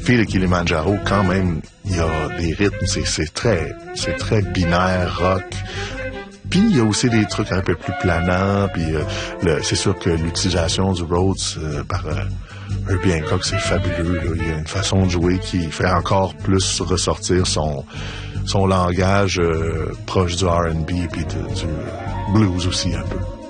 Fille de Kilimanjaro, quand même, il y a des rythmes, c'est très binaire, rock. Puis il y a aussi des trucs un peu plus planants, puis c'est sûr que l'utilisation du Rhodes par Herbie Hancock, c'est fabuleux. Là. Il y a une façon de jouer qui fait encore plus ressortir son langage proche du R&B puis du blues aussi un peu.